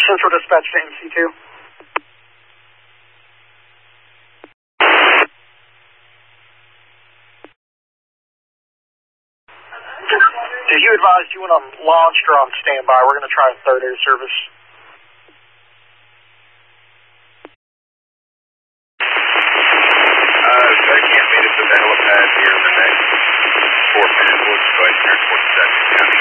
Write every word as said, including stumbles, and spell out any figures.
Central Dispatch to M C two. Did you advise you went on launch or on standby? We're going to try a third air service. Uh, they can't meet us at the helipad here in the next four minutes. We'll just go ahead and turn towards the second.